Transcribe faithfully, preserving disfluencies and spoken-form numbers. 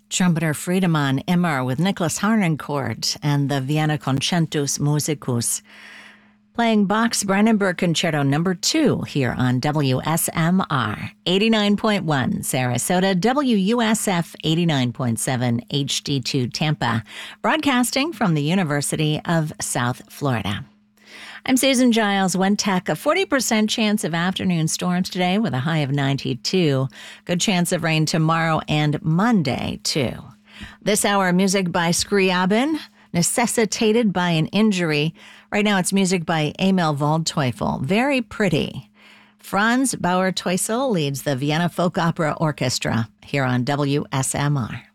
Trumpeter Friedemann Immer with Nicholas Harnoncourt and the Vienna Concentus Musicus. Playing Bach's Brandenburg Concerto number two here on W S M R eighty-nine point one Sarasota, W U S F eighty-nine point seven H D two Tampa, broadcasting from the University of South Florida. I'm Susan Giles, One Tech. A forty percent chance of afternoon storms today with a high of ninety-two. Good chance of rain tomorrow and Monday, too. This hour, music by Scriabin, Necessitated by an Injury. Right now, it's music by Emil Waldteufel, Very Pretty. Franz Bauer-Teusel leads the Vienna Folk Opera Orchestra here on W S M R.